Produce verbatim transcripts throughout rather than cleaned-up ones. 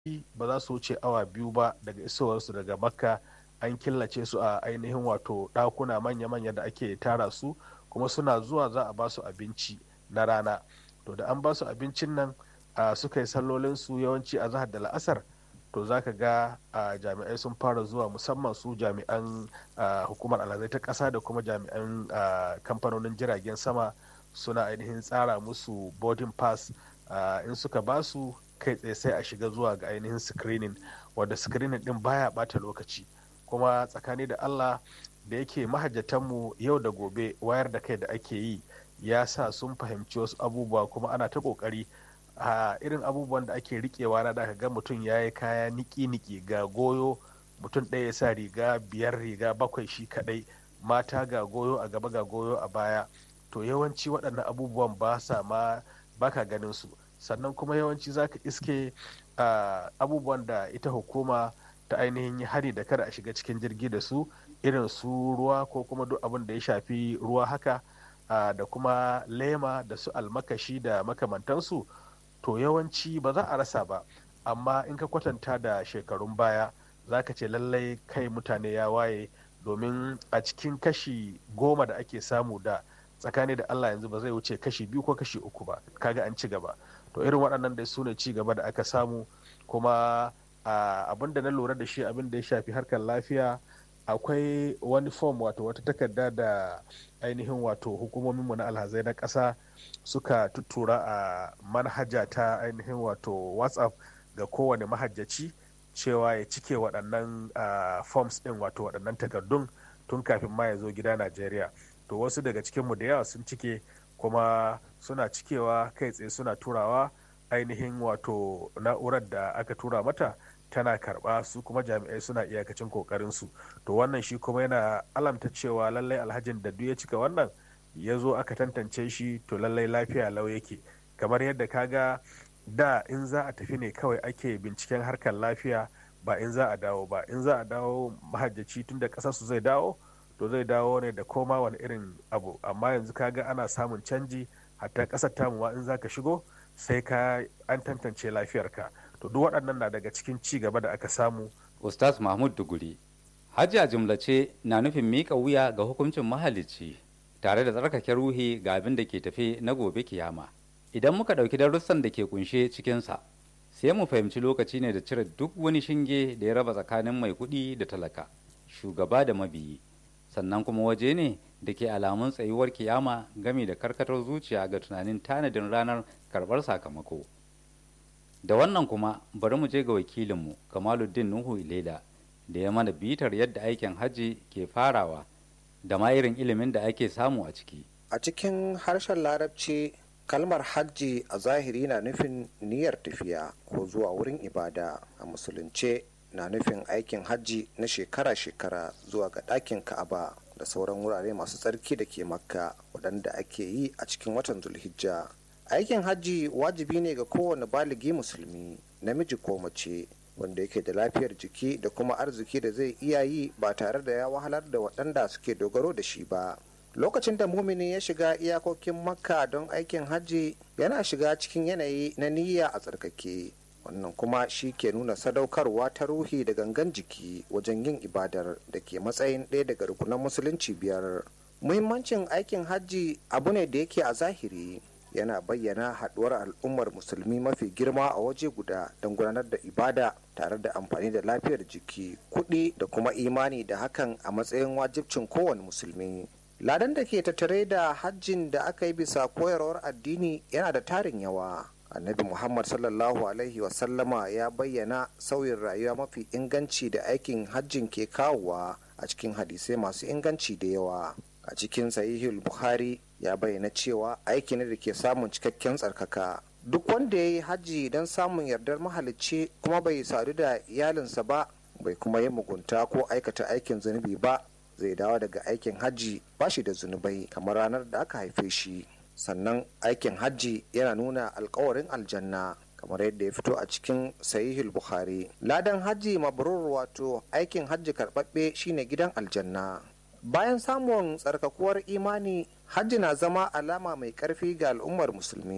ba za su wuce awa biyu ba daga isowarsu daga makka. An killace su a ainihin wato ɗakuna manya-manya da ake tara su, kuma suna zuwa za a ba su abinci na rana. To da an ba su abincin nan a suka yi sallolinsu yawanci a zahar da la'asar, to za ka ga a jami'ai sun fara zuwa, musamman su jami'an hukumar alhazai ta ƙasa da kuma jami'an kamfanonin jiragen sama, suna ainihin tsara musu boarding pass. In suka ba su kai tsaye sai a shiga zuwa ga ainihin screening, wanda screening din baya bata lokaci. Kuma tsakani da Allah da yake mahajjatanmu yau da gobe wayar da kai da ake yi ya sa sun fahimci wasu abubuwa, kuma ana ta kokari a irin abubuwan da ake rikewa na da ga mutum ya yi kaya niki-niki ga goyo, mutum ɗaya ya sa riga biyar riga bakwai shi kadai, mata ga goyo a gaba ga goyo a baya. To yawanci waɗannan abubuwan ba sa ma baka ganin su. Sannan kuma yawanci zaka iske abubuwan da ita hukuma ta ainihin yi hari da kada a shiga cikin jirgi da su, irin su ruwa ko kuma duk abin da ya shafi ruwa haka, da kuma lema da su almakashi da makamantansu. To yawanci ba za a rasa ba, amma in ka kwatanta da shekarun baya za ka ce lallai kai mutane ya waye, domin a cikin kashi goma da ake samu da tsakani da Allah yanzu ba zai wuce kashi biyu ko kashi uku ba. Kaga an ci gaba. To irin waɗannan da su ne ci gaba da aka samu. Kuma abin da na lura da shi, abin da ya shafi harkar lafiya, akwai wani form wato wata takarda da ainihin wato hukumominmu na alhazai na ƙasa suka tuttura a manhaja ta ainihin wato WhatsApp ga kowane mahajjaci, cewa ya cike waɗannan forms ɗin, wato waɗannan takardun tun kafin ma ya zo gida Najeriya. To wasu daga cikinmu da yawa sun cike, kuma suna cikewa kai tsaye suna turawa ainihin wato na'urar da aka tura mata tana karba, su kuma jami'ai suna iyakacin kokarin su. To wannan shi kuma yana alamta cewa lallai alhajin da duk ya cika wannan ya zo aka tantance shi, to lallai lafiya lau yake. Kamar yadda kaga da in za a tafi ne kawai ake binciken harkar lafiya, ba in za a dawo ba. In za a dawo mahajjaci tun da ƙasar su zai dawo, to zai dawo ne da koma wani irin abu. Amma yanzu kaga ana samun canji, hatta ƙasar tamuwa in za ka shigo sai ka an tantance lafiyarka. To duk waɗannan na daga cikin ci gaba da aka samu. Ustaz Mahmud Duguri, hajji a jumlace na nufin miƙa wuya ga hukuncin mahalicci tare da tsarkake ruhi ga abin da ke tafe na gobe kiyama. Idan muka ɗauki darussan da ke kunshe cikinsa, sai mu fahimci lokaci ne da cire duk wani shinge da ya raba tsakanin mai kuɗi da talaka, shugaba da mabiyi. Sannan kuma waje ne da ke alamun tsayuwar kiyama game da karkatar zuciya ga tunanin tanadin ranar karɓar sakamako. Da wannan kuma bari mu je ga wakilinmu Kamaluddin Nuhu Ilela da ya mana bitar yadda aikin hajji ke farawa da ma irin ilimin da ake samu a ciki. A cikin harshen Larabci, kalmar hajji a zahiri na nufin niyyar tafiya ko zuwa wurin ibada. A musulunce na nufin aikin hajji na shekara-shekara zuwa ga ɗakin Ka'aba da sauran wurare masu tsarki da ke Makka, waɗanda ake yi a cikin watan Zulhijja. Aikin hajji wajibi ne ga kowane baligi musulmi, namiji ko mace, wanda yake da lafiyar jiki da kuma arziki da zai iya yi ba tare da ya wahalar da waɗanda suke dogaro da shi ba. Lokacin da mumini ya shiga iyakokin Makka don aikin hajji, yana shiga cikin yanayi na niyya a tsarkake. Wannan kuma shi ke nuna sadaukarwa ta ruhi da gangan jiki wajen yin ibadar da ke matsayin ɗaya daga rukunan musulunci biyar. Muhimmancin aikin hajji abu ne da yake a zahiri, yana bayyana haɗuwar al'ummar musulmi mafi girma a waje guda don gudanar da ibada tare da amfani da lafiyar jiki, kuɗi da kuma imani da hakan a matsayin wajibcin kowane musulmi. Ladan da ke tattare da hajjin da aka yi bisa koyarwar addini yana da tarin yawa. Annabi Muhammad sallallahu alaihi wasallama ya bayyana sauyin rayuwa mafi inganci da aikin hajjin ke kawowa a cikin hadisai masu inganci da yawa. A cikin sahihul Bukhari ya bayyana cewa aiki ne da ke samun cikakken tsarkaka. Duk wanda ya yi hajji don samun yardar mahalicci kuma bai sadu da iyalinsa ba, bai kuma yi mugunta ko aikata aikin zunubi ba, zai dawo daga aikin hajji ba shi da zunubai kamar ranar da aka haife shi. Sannan aikin hajji yana nuna alkawarin aljanna kamar yadda ya fito a cikin sahihul Bukhari. Ladan hajji mabrur, wato aikin hajji karɓaɓɓe, shine gidan aljanna. Bayan samun tsarkakuwar imani, hajji na zama alama mai ƙarfi ga al'ummar musulmi.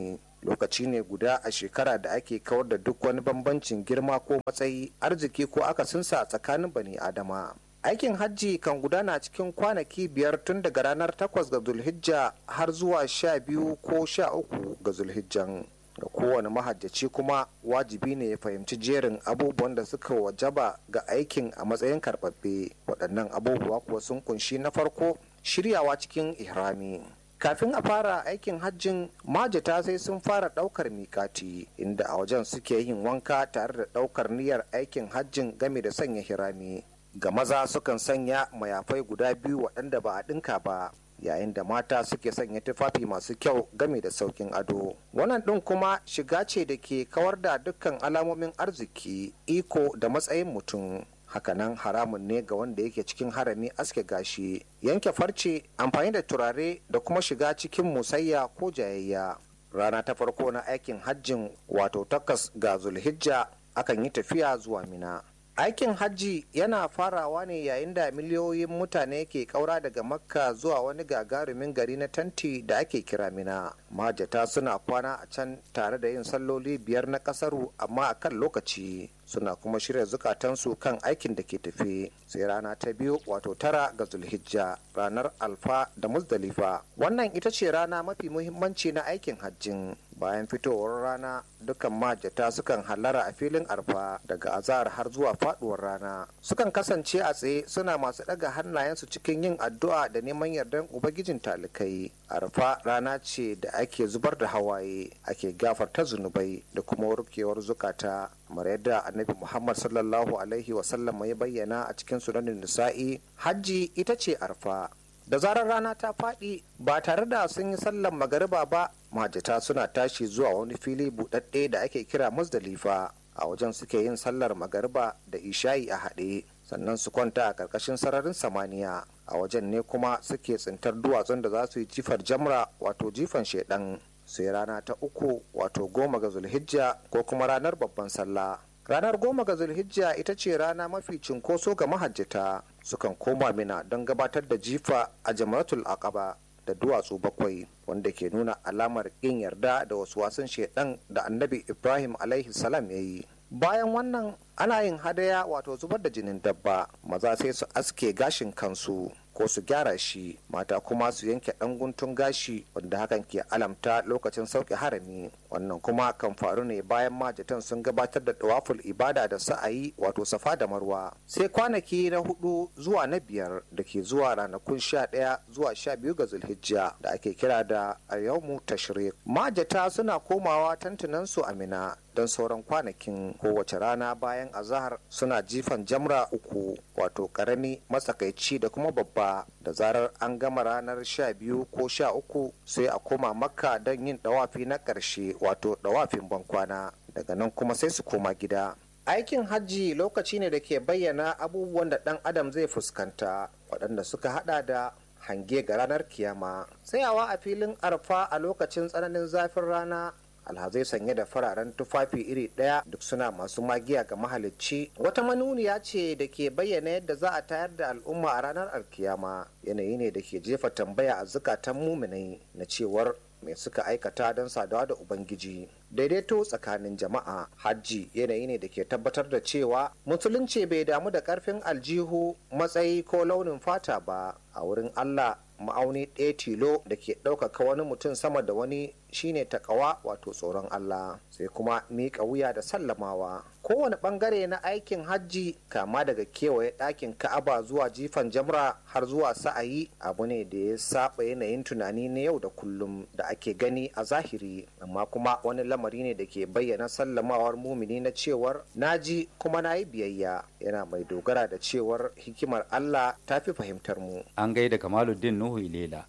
lokaci ne guda a shekara da ake kawar da duk wani bambancin girma ko matsayi, arziki ko akasinsa a tsakanin bani adama. Aikin hajji kan gudana cikin kwanaki biyar tun daga ranar takwas ga Zulhijja har zuwa sha biyu ko sha uku ga Zulhijjan. Ga kowane mahajjaci kuma wajibi ne ya fahimci jerin abubuwan da suka wajaba ga aikin a matsayin karɓaɓɓe. Waɗannan abubuwa kuwa sun kunshi na farko shiryawa cikin ihrami. Kafin a fara aikin hajjin majata sai sun fara ɗaukar miƙati, inda a wajen suke yin wanka tare da ɗaukar niyyar aikin hajjin game da sanya hirami. Ga maza sukan sanya mayafai guda biyu waɗanda ba a ɗinka ba, yayin da mata suke sanya tufafi masu kyau game da saukin ado. Wannan ɗin kuma shiga ce da ke kawar da dukkan alamomin arziki, iko da matsayin mutum. Hakanan haramun ne ga wanda yake cikin harami aske gashi, yanke farce, amfani da turare da kuma shiga cikin musayya ko jayayya. Rana ta farko na aikin hajjin wato takwas ga Zulhijja akan yi tafiya zuwa Mina. Aikin hajji yana farawa ne yayin da miliyoyin mutane ke kaura daga Makka zuwa wani gagarumin gari na tanti da ake kira Mina. Majata suna kwana a can tare da yin salloli biyar na kasaru amma a kan lokaci. Suna kuma shirya zukatansu kan aikin da ke tafe. Sai rana ta biyu wato tara ga Zulhijja, ranar Alfa da Muzdalifa. Wannan ita ce rana mafi muhimmanci na aikin hajjin. Bayan fitowar rana dukkan majata sukan hallara a filin arfa daga azahar har zuwa faduwar rana. Sukan kasance a tsaye suna masu daga hannayensu cikin yin addu'a da neman yardan ubangijin talikai. Arfa rana ce da ake zubar da hawaye, ake gafarta zunubai da kuma warkewar zukata. Kamar yadda annabi Muhammad sallallahu alaihi wasallam ya bayyana a cikin sunanin nisa'i, hajji ita ce arfa. Da zarar rana ta faɗi ba tare da sun yi sallan magariba ba, mahajjata suna tashi zuwa wani fili buɗaɗɗe da ake kira Muzdalifa. A wajen suke yin sallar magariba da isha'i a haɗe, sannan su kwanta a ƙarƙashin sararin samaniya. A wajen ne kuma suke tsintar duwatsun da za su yi jifar jamra wato jifan shaiɗan. Sai rana ta uku wato goma ga Zulhijja ko kuma ranar babban sallah. Ranar goma ga Zulhijja ita ce rana mafi cinkoso ga mahajjata. Sukan koma Mina don gabatar da jifa a Jamratul Aqaba da duwatsu bakwai, wanda ke nuna alamar ƙin yarda da wasu wasan shedan da annabi Ibrahim alaihi salam ya yi. Bayan wannan ana yin hadaya wato zubar da jinin dabba. Maza sai su aske gashin kansu ko su gyara shi, mata kuma su yanke ɗan guntun gashi wanda hakan ke alamta lokacin sauke harami. Wannan kuma kan faru ne bayan majatan sun gabatar da tawaful ibada da sa'ayi wato safa da marwa. Sai kwanaki na hudu zuwa na biyar da ke zuwa ranakun sha ɗaya zuwa sha biyu ga Zulhijja da ake kira da ayyaumu tashrik. Majata suna komawa tantunansu a Mina don sauran kwanakin. Kowace rana bayan azahar suna jifan jamra uku wato karami, matsakaici da kuma babba. Da zarar an gama ranar sha biyu ko sha uku sai a koma Makka don yin dawafi na ƙarshe wato dawafin bankwana. Daga nan kuma sai su koma gida. Aikin hajji lokaci ne da ke bayyana abubuwan da ɗan adam zai fuskanta, waɗanda suka hada da hange ga ranar kiyama, tsayawa a filin arfa a lokacin tsananin zafin rana, alhazai sanye da fararen tufafi iri ɗaya duk suna masu magiya ga mahalicci. Wata manuniya ce da ke bayyana yadda za a tayar da al'umma a ranar alkiyama. Yanayi ne da ke jefa tambaya a zukatan muminai na cewar me suka aikata don sadawa da ubangiji. Daidaito tsakanin jama'a. Hajji yanayi ne da ke tabbatar da cewa musulunci bai damu da karfin aljihu, matsayi ko launin fata ba. A wurin Allah ma'auni ɗaya tilo da ke ɗaukaka wani mutum sama da wani shine takawa wato tsoron Allah, sai kuma miƙa wuya da sallamawa. Kowane ɓangare na aikin hajji kama daga kewaye ɗakin Ka'aba zuwa jifan jamra har zuwa sa'ayi abu ne da ya saba yanayin tunani na yau da kullum da ake gani a zahiri, amma kuma wani lamari ne da ke bayyana sallamawar mumini na cewar naji kuma na yi biyayya, yana mai dogara da cewar hikimar Allah ta fi fahimtar mu. An gaida Kamaluddin Nuhu Ilela.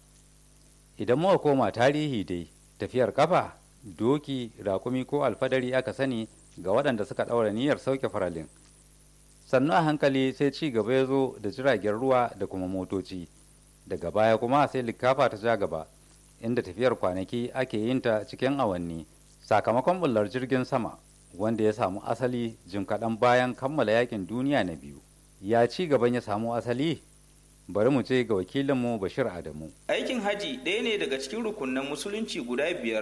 Idan muka koma tarihi dai, tafiyar kafa, doki, rakumi ko alfadari aka sani ga waɗanda suka ɗaura niyyar sauke faralin. Sannu a hankali sai ci gaba ya zo da jiragen ruwa da kuma motoci. Daga baya kuma sai likafa ta ja gaba, inda tafiyar kwanaki ake yin ta cikin awanni sakamakon bullar jirgin sama, wanda ya samu asali jim kaɗan bayan kammala yakin duniya na biyu. Ya ci gaban ya samu asali? Bari mu ce ga wakilinmu Bashir Adamu. Aikin haji ɗaya ne daga cikin rukunan musulunci guda biyar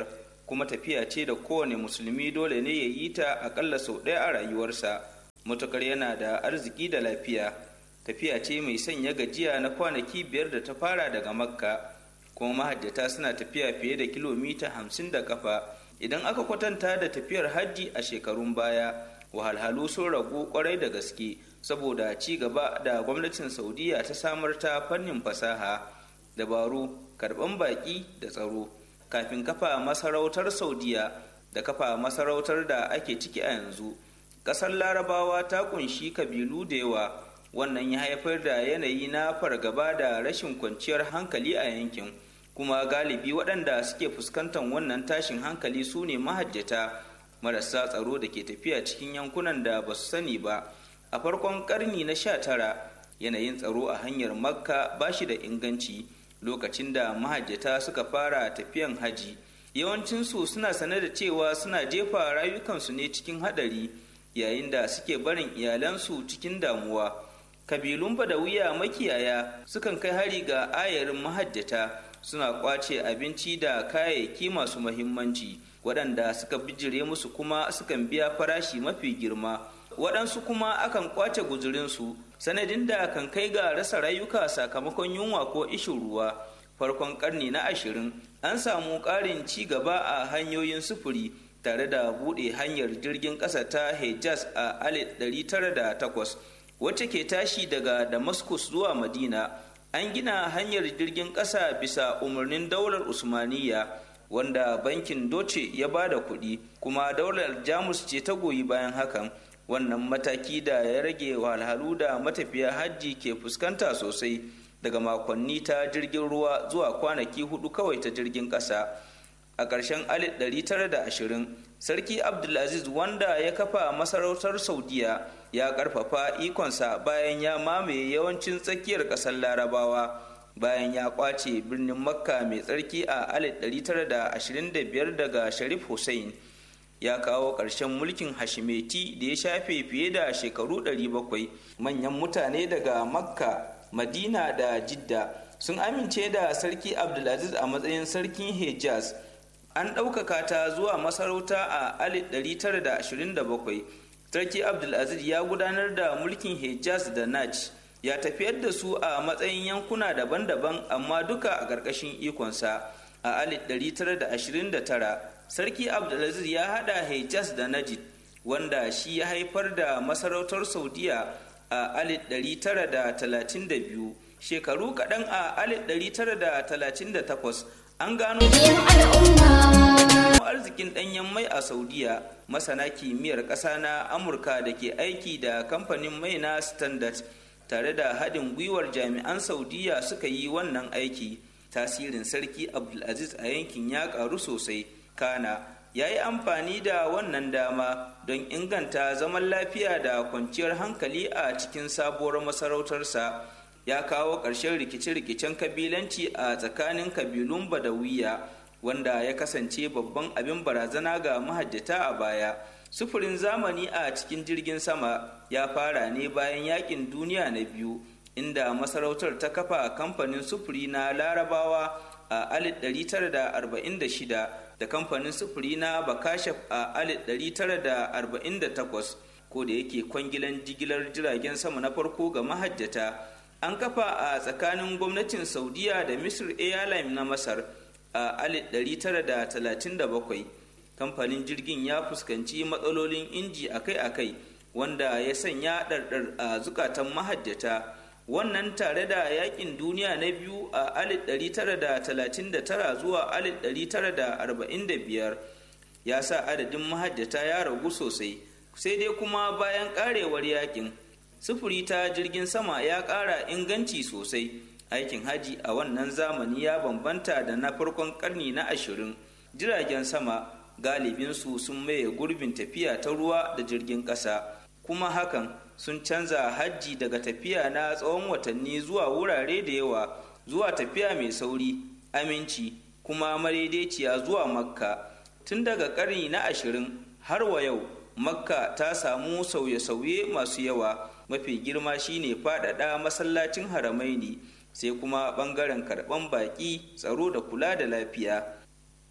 kuma tafiya ce da kowane musulmi dole ne ya yi ta aƙalla sau ɗaya a rayuwarsa matuƙar yana da arziki da lafiya. Tafiya ce mai sanya gajiya na kwanaki biyar da ta fara daga Makka, kuma mahajjata suna tafiya fiye da kilomita hamsin da kafa. Idan aka kwatanta da tafiyar hajji a shekarun baya, wahalhalu sun ragu kwarai da gaske saboda ci gaba da gwamnatin Saudiya ta samar ta fannin fasaha, dabaru, karɓan baƙi da tsaro. Kafin kafa masarautar Saudiya da kafa masarautar da ake ciki a yanzu, ƙasar Larabawa ta kunshi kabilu da yawa. Wannan ya haifar da yanayi na fargaba da rashin kwanciyar hankali a yankin, kuma galibi waɗanda suke fuskantar wannan tashin hankali su ne mahajjata marasa tsaro da ke tafiya cikin yankunan da ba su sani ba. A farkon ƙarni na sha tara, yanayin tsaro a hanyar Makka ba shi da inganci. Lokacin da mahajjata suka fara tafiyan haji, yawancinsu suna sane da cewa suna jefa rayukansu ne cikin haɗari yayin da suke barin iyalansu cikin damuwa. Kabilun Badawiya makiyaya sukan kai hari ga ayarin mahajjata, suna kwace abinci da kayayyaki masu mahimmanci, waɗanda suka bijire musu kuma sukan biya farashi mafi girma. Waɗansu kuma akan kwace guzurinsu, sanadin da kan kai ga rasa rayuka sakamakon yunwa ko ishin ruwa. Farkon ƙarni na ashirin an samu ƙarin ci gaba a hanyoyin sufuri tare da buɗe hanyar jirgin ƙasa ta Hejaz a alif ɗari tara da takwas. Wacce ke tashi daga Damascus zuwa Madina. An gina hanyar jirgin ƙasa bisa umarnin daular Usmaniyya, wanda bankin Doce ya ba da kuɗi, kuma daular Jamus ce ta goyi bayan hakan. Wannan mataki da ya rage wahalhalu da matafiya hajji ke fuskanta sosai, daga makonni ta jirgin ruwa zuwa kwanaki hudu kawai ta jirgin ƙasa. A ƙarshen alif ɗari tara da ashirin, Sarki Abdulaziz, wanda ya kafa masarautar Saudiya, ya ƙarfafa ikonsa bayan ya mamaye yawancin tsakiyar ƙasar Larabawa. Bayan ya ƙwace birnin Makka mai tsarki a alif ɗari tara da ashirin da biyar daga Sharif Hussein, ya kawo ƙarshen mulkin Hashimeti da ya shafe fiye da shekaru ɗari bakwai. Manyan mutane daga Makka, Madina da Jidda sun amince da Sarki Abdulaziz a matsayin sarkin Hejaz. An ɗaukaka ta zuwa masarauta a alif ɗari tara da ashirin da bakwai. Sarki Abdulaziz ya gudanar da mulkin Hejaz da Najd, ya tafiyar da su a matsayin yankuna daban-daban amma duka a ƙarƙashin ikonsa. A alif ɗari tara da ashirin da tara, Sarki Abdulaziz ya haɗa Hejaz da Najd, wanda shi ya haifar da masarautar Saudiya a alif ɗari tara da talatin da biyu. Shekaru kaɗan a alif ɗari tara da talatin da takwas, an gano arzikin ɗanyen mai a Saudiya. Masana kimiyyar ƙasa na Amurka da ke aiki da kamfanin mai na Standard tare da haɗin gwiwar jami'an Saudiya suka yi wannan aiki. Tasirin Sarki Abdulaziz a yankin ya ƙaru sosai. Kana ya yi amfani da wannan dama don inganta zaman lafiya da kwanciyar hankali a cikin sabuwar masarautarsa. Ya kawo ƙarshen rikice-rikicen kabilanci a tsakanin kabilun Badawiya, wanda ya kasance babban abin barazana ga mahajjata a baya. Sufurin zamani a cikin jirgin sama ya fara ne bayan yakin duniya na biyu, inda masarautar ta kafa kamfanin sufuri na Larabawa a alif ɗari tara da arba'in da shida da kamfanin sufuri na Bakashaf a alif ɗari tara da arba'in da takwas. Ko da yake kwangilan jigilar jiragen sama na farko ga mahajjata an kafa a tsakanin gwamnatin Saudiya da Misr Airlines na Masar a alif ɗari tara da talatin da bakwai. Kamfanin jirgin ya fuskanci matsalolin inji akai-akai, wanda ya sanya ɗarɗar a zukatan mahajjata. Wannan tare da yakin duniya na biyu a alif ɗari tara da talatin da tara zuwa alif ɗari tara da arba'in da biyar ya sa adadin mahajjata ya ragu sosai. Sai dai kuma bayan ƙarewar yakin, sufuri ta jirgin sama ya ƙara inganci sosai. Aikin haji a wannan zamani ya bambanta da na farkon ƙarni na ashirin. Jiragen sama galibinsu sun maye gurbin tafiya ta ruwa da jirgin ƙasa, kuma hakan sun canza hajji daga tafiya na tsawon watanni zuwa wurare da yawa zuwa tafiya mai sauri, aminci, kuma madaidaiciya zuwa Makka. Tun daga ƙarni na ashirin har wa yau, Makka ta samu sauye-sauye masu yawa. Mafi girma shine faɗaɗa masallacin Haramaini, sai kuma ɓangaren karɓan baƙi, tsaro da kula da lafiya.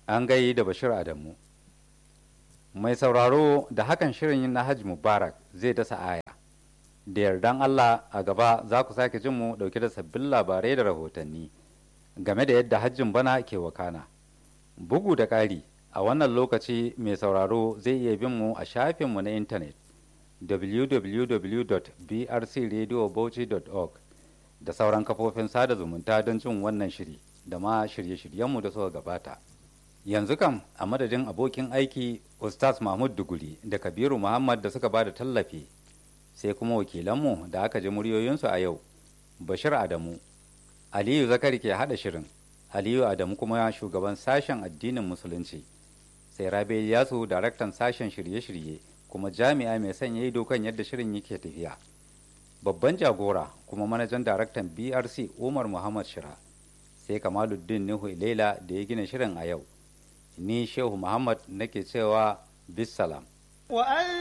an gai da Bashir Adamu. Mai sauraro da hakan shirin na Hajji Mubarak zai dasa aya. Da yardan Allah a gaba za ku sake jin mu dauke da sabbin labarai da rahotanni game da yadda hajjin bana ke wakana. Bugu da ƙari a wannan lokaci mai sauraro zai iya bin mu a shafinmu na intanet w w w dot b r c radio bauchi dot org da sauran kafofin sada zumunta don jin wannan shiri da ma shirye-shiryenmu da suka gabata. Yanzu kam a madadin abokin aiki Ustaz Mahmud Duguri da Kabiru Muhammad da suka ba da tallafi, sai kuma wakilanmu da aka ji muryoyinsu a yau, Bashir Adamu, Aliyu Zakari ke haɗa shirin, Aliyu Adamu kuma shugaban sashen addinin Musulunci, sai Rabi Yasu daraktan sashen shirye-shirye kuma jami'a mai sanya ido kan yadda shirin yake tafiya. Babban jagora kuma manajan daraktan B R C Umar Muhammad Shira, sai Kamaluddin Nuhu Ilela da ya gina shirin a yau. Ni Shehu Muhammad nake cewa bisalam.